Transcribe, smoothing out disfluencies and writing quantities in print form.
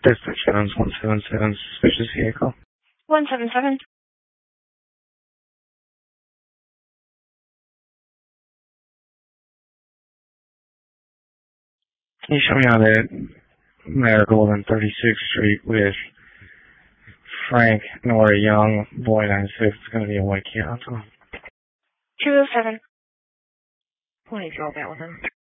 Dispatch Jones 177, suspicious vehicle. 177. Can you show me how that Marigold on 36th Street with Frank Nora Young, boy 96, it's going to be a white Kia. 207. Please roll that with him.